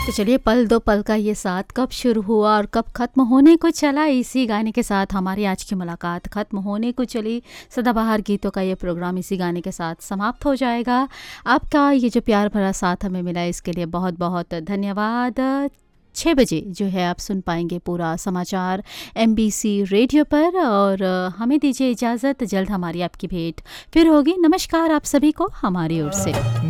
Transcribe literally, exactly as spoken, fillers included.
तो चलिए, पल दो पल का ये साथ कब शुरू हुआ और कब ख़त्म होने को चला, इसी गाने के साथ हमारी आज की मुलाकात ख़त्म होने को चली। सदाबहार गीतों का ये प्रोग्राम इसी गाने के साथ समाप्त हो जाएगा। आपका ये जो प्यार भरा साथ हमें मिला, इसके लिए बहुत बहुत धन्यवाद। छः बजे जो है आप सुन पाएंगे पूरा समाचार एमबीसी रेडियो पर, और हमें दीजिए इजाज़त। जल्द हमारी आपकी भेंट फिर होगी। नमस्कार आप सभी को हमारी ओर से।